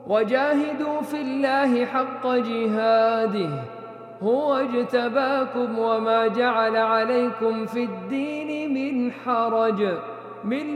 وجاهدوا في الله حق جهاده هو اجتباكم وما جعل عليكم في الدين من حرج